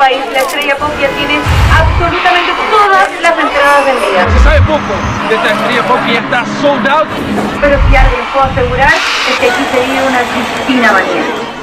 país, la Estrella Pop ya tiene absolutamente todas las entradas vendidas. Se sabe poco de esta Estrella Pop que ya está sold out. Pero si algo les puedo asegurar es que aquí se vive una Cristina manía.